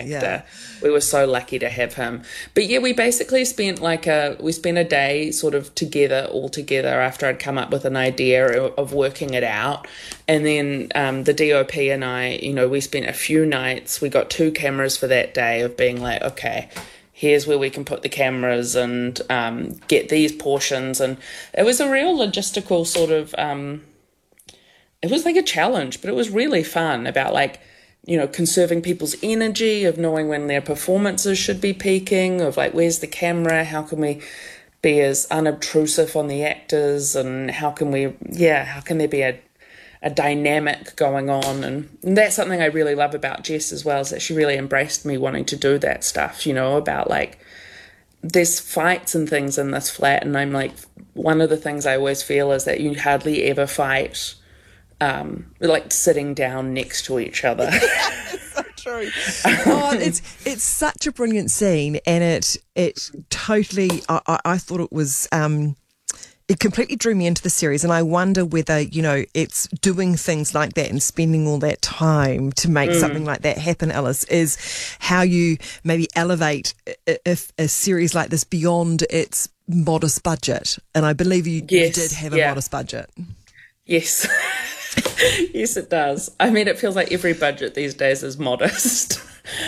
actor. yeah. We were so lucky to have him. But yeah, we basically spent a day sort of all together after I'd come up with an idea of working it out. And then the DOP and I, we spent a few nights. We got 2 cameras for that day of being like, okay, here's where we can put the cameras and get these portions. And it was a real logistical sort of, it was like a challenge, but it was really fun about conserving people's energy, of knowing when their performances should be peaking, of where's the camera, how can we be as unobtrusive on the actors, and how can there be a dynamic going on. And that's something I really love about Jess as well, is that she really embraced me wanting to do that stuff, about there's fights and things in this flat, and I'm one of the things I always feel is that you hardly ever fight sitting down next to each other. It's so true. It's such a brilliant scene, and it totally, I thought it was, it completely drew me into the series, and I wonder whether, it's doing things like that and spending all that time to make something like that happen, Alice, is how you maybe elevate a series like this beyond its modest budget. And I believe you did have a modest budget. Yes. Yes, it does. I mean, it feels like every budget these days is modest.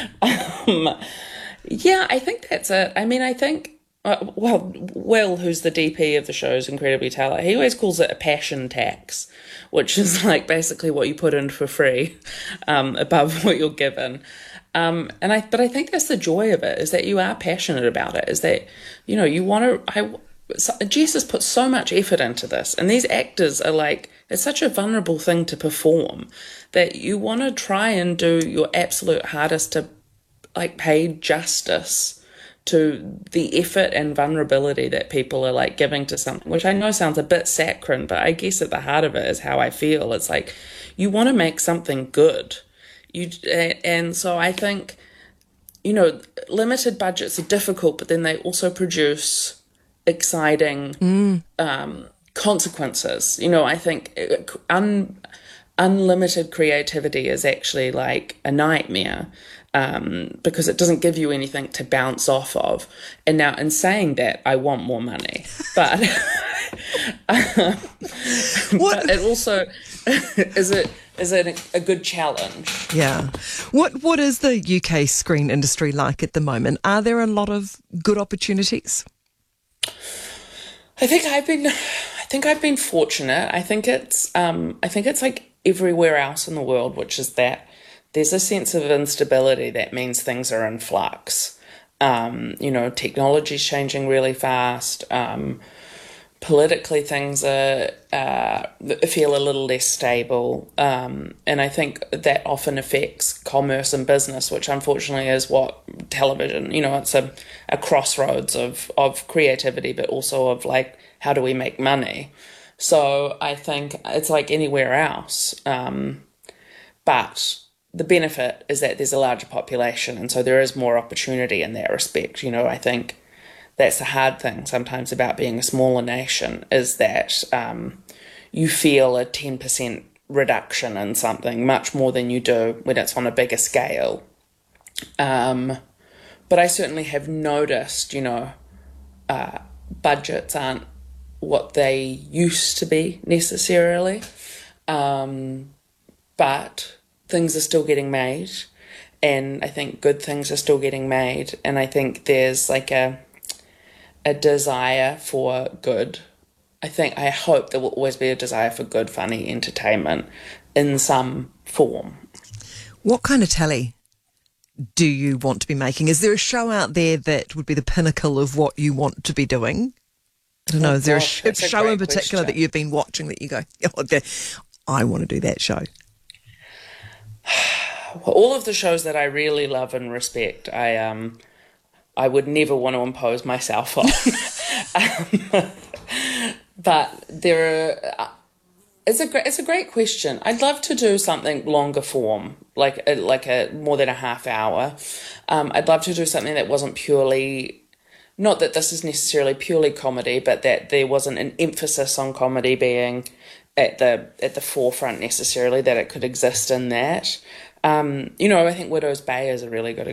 I think that's it. I mean, I think, Will, who's the DP of the show, is incredibly talented. He always calls it a passion tax, which is basically what you put in for free, above what you're given. But I think that's the joy of it, is that you are passionate about it, is that, you want to, Jess has put so much effort into this, and these actors are it's such a vulnerable thing to perform that you want to try and do your absolute hardest to pay justice to the effort and vulnerability that people are giving to something, which I know sounds a bit saccharine, but I guess at the heart of it is how I feel. It's you want to make something good. And so I think, limited budgets are difficult, but then they also produce exciting consequences. I think unlimited creativity is actually a nightmare, because it doesn't give you anything to bounce off of. And now, in saying that, I want more money, but but it also is it a good challenge. Yeah. What is the UK screen industry like at the moment? Are there a lot of good opportunities? I think I've been fortunate. I think it's like everywhere else in the world, which is that there's a sense of instability that means things are in flux. Technology's changing really fast. Politically, things feel a little less stable. And I think that often affects commerce and business, which unfortunately is what television, it's a crossroads of creativity, but also of how do we make money? So I think it's like anywhere else. But the benefit is that there's a larger population, and so there is more opportunity in that respect. I think that's the hard thing sometimes about being a smaller nation, is that you feel a 10% reduction in something much more than you do when it's on a bigger scale. But I certainly have noticed, budgets aren't what they used to be necessarily, but things are still getting made, and I think good things are still getting made, and I think there's a desire for good. I hope there will always be a desire for good, funny entertainment in some form. What kind of telly do you want to be making? Is there a show out there that would be the pinnacle of what you want to be doing? I don't know. Is there a show in particular that you've been watching that you go, I want to do that show? Well, all of the shows that I really love and respect, I would never want to impose myself on. But it's a great question. I'd love to do something longer form, like a more than a half hour. I'd love to do something that wasn't purely, not that this is necessarily purely comedy, but that there wasn't an emphasis on comedy being at the forefront necessarily, that it could exist in that. I think Widow's Bay is a really good